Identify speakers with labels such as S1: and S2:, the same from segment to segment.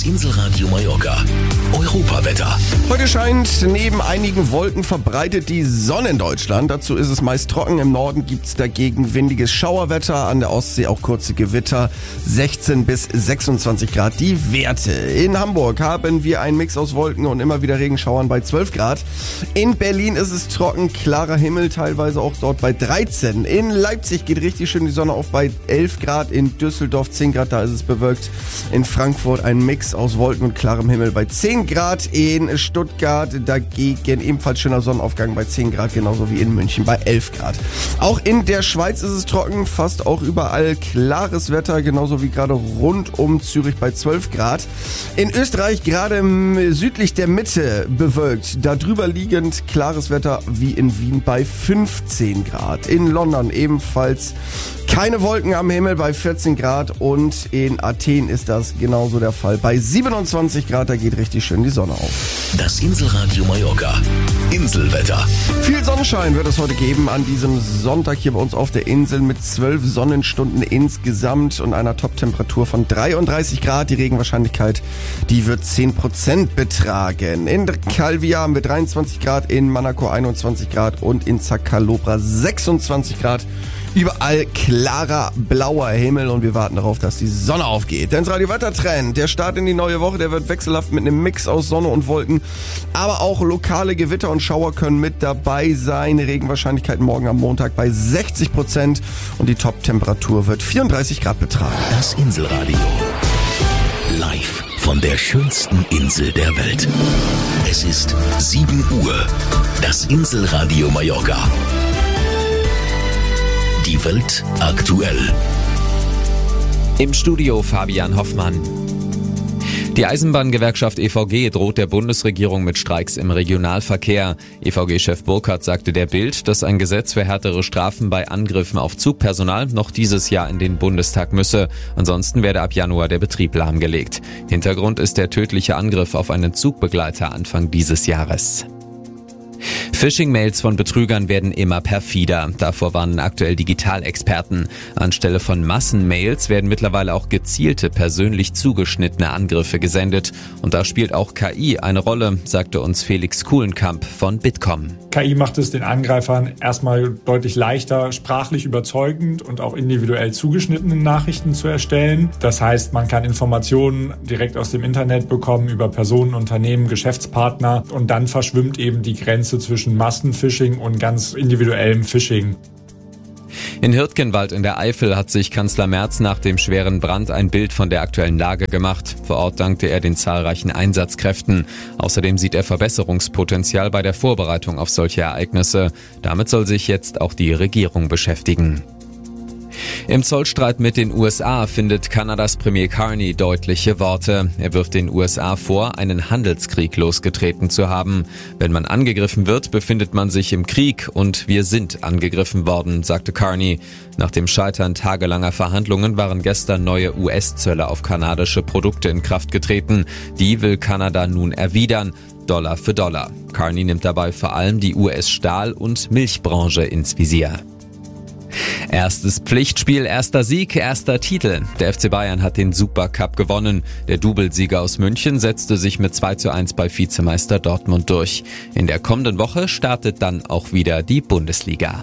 S1: Inselradio Mallorca. Europawetter.
S2: Heute scheint neben einigen Wolken verbreitet die Sonne in Deutschland. Dazu ist es meist trocken. Im Norden gibt's dagegen windiges Schauerwetter. An der Ostsee auch kurze Gewitter. 16 bis 26 Grad die Werte. In Hamburg haben wir einen Mix aus Wolken und immer wieder Regenschauern bei 12 Grad. In Berlin ist es trocken, klarer Himmel, teilweise auch dort bei 13. In Leipzig geht richtig schön die Sonne auf bei 11 Grad. In Düsseldorf 10 Grad, da ist es bewölkt. In Frankfurt ein Mix aus Wolken und klarem Himmel bei 10 Grad. In Stuttgart dagegen ebenfalls schöner Sonnenaufgang bei 10 Grad, genauso wie in München bei 11 Grad. Auch in der Schweiz ist es trocken, fast auch überall klares Wetter, genauso wie gerade rund um Zürich bei 12 Grad. In Österreich gerade südlich der Mitte bewölkt, darüber liegend klares Wetter wie in Wien bei 15 Grad. In London ebenfalls keine Wolken am Himmel bei 14 Grad und in Athen ist das genauso der Fall. Bei 27 Grad, da geht richtig schön die Sonne auf.
S1: Das Inselradio Mallorca. Inselwetter.
S2: Viel Sonnenschein wird es heute geben an diesem Sonntag hier bei uns auf der Insel mit 12 Sonnenstunden insgesamt und einer Toptemperatur von 33 Grad. Die Regenwahrscheinlichkeit, die wird 10% betragen. In Calvia haben wir 23 Grad, in Manacor 21 Grad und in Zacalobra 26 Grad. Überall klarer, blauer Himmel und wir warten darauf, dass die Sonne aufgeht. Denn das Radio-Wetter-Trend, der Start in die neue Woche, der wird wechselhaft mit einem Mix aus Sonne und Wolken. Aber auch lokale Gewitter und Schauer können mit dabei sein. Regenwahrscheinlichkeit morgen am Montag bei 60% und die Top-Temperatur wird 34 Grad betragen.
S1: Das Inselradio. Live von der schönsten Insel der Welt. Es ist 7 Uhr. Das Inselradio Mallorca. Die Welt aktuell.
S3: Im Studio Fabian Hoffmann. Die Eisenbahngewerkschaft EVG droht der Bundesregierung mit Streiks im Regionalverkehr. EVG-Chef Burkhardt sagte der Bild, dass ein Gesetz für härtere Strafen bei Angriffen auf Zugpersonal noch dieses Jahr in den Bundestag müsse. Ansonsten werde ab Januar der Betrieb lahmgelegt. Hintergrund ist der tödliche Angriff auf einen Zugbegleiter Anfang dieses Jahres. Phishing-Mails von Betrügern werden immer perfider. Davor warnen aktuell Digitalexperten. Anstelle von Massenmails werden mittlerweile auch gezielte, persönlich zugeschnittene Angriffe gesendet. Und da spielt auch KI eine Rolle, sagte uns Felix Kuhlenkamp von Bitkom.
S4: KI macht es den Angreifern erstmal deutlich leichter, sprachlich überzeugend und auch individuell zugeschnittene Nachrichten zu erstellen. Das heißt, man kann Informationen direkt aus dem Internet bekommen über Personen, Unternehmen, Geschäftspartner und dann verschwimmt eben die Grenze zwischen Massenphishing und ganz individuellem Phishing.
S3: In Hirtgenwald in der Eifel hat sich Kanzler Merz nach dem schweren Brand ein Bild von der aktuellen Lage gemacht. Vor Ort dankte er den zahlreichen Einsatzkräften. Außerdem sieht er Verbesserungspotenzial bei der Vorbereitung auf solche Ereignisse. Damit soll sich jetzt auch die Regierung beschäftigen. Im Zollstreit mit den USA findet Kanadas Premier Carney deutliche Worte. Er wirft den USA vor, einen Handelskrieg losgetreten zu haben. Wenn man angegriffen wird, befindet man sich im Krieg und wir sind angegriffen worden, sagte Carney. Nach dem Scheitern tagelanger Verhandlungen waren gestern neue US-Zölle auf kanadische Produkte in Kraft getreten. Die will Kanada nun erwidern. Dollar für Dollar. Carney nimmt dabei vor allem die US-Stahl- und Milchbranche ins Visier. Erstes Pflichtspiel, erster Sieg, erster Titel. Der FC Bayern hat den Supercup gewonnen. Der Doublesieger aus München setzte sich mit 2:1 bei Vizemeister Dortmund durch. In der kommenden Woche startet dann auch wieder die Bundesliga.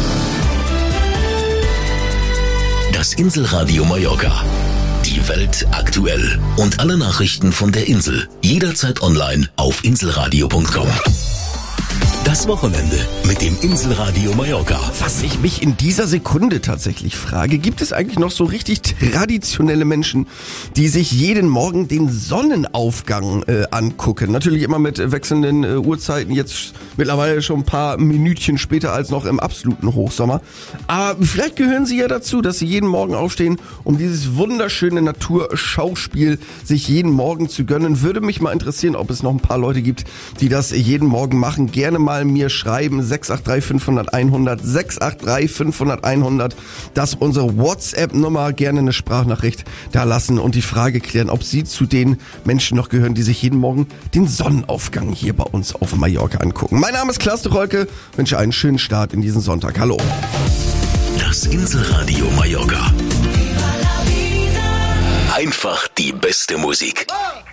S1: Das Inselradio Mallorca. Die Welt aktuell. Und alle Nachrichten von der Insel. Jederzeit online auf inselradio.com. Das Wochenende mit dem Inselradio Mallorca.
S2: Was ich mich in dieser Sekunde tatsächlich frage, gibt es eigentlich noch so richtig traditionelle Menschen, die sich jeden Morgen den Sonnenaufgang angucken? Natürlich immer mit wechselnden Uhrzeiten, jetzt mittlerweile schon ein paar Minütchen später als noch im absoluten Hochsommer. Aber vielleicht gehören sie ja dazu, dass sie jeden Morgen aufstehen, um dieses wunderschöne Naturschauspiel sich jeden Morgen zu gönnen. Würde mich mal interessieren, ob es noch ein paar Leute gibt, die das jeden Morgen machen. Gerne mal mir schreiben, 683 500 100, 683 500 100. Das ist unsere WhatsApp-Nummer. Gerne eine Sprachnachricht da lassen und die Frage klären, ob Sie zu den Menschen noch gehören, die sich jeden Morgen den Sonnenaufgang hier bei uns auf Mallorca angucken. Mein Name ist Klaas de Rolke, wünsche einen schönen Start in diesen Sonntag. Hallo.
S1: Das Inselradio Mallorca. Einfach die beste Musik.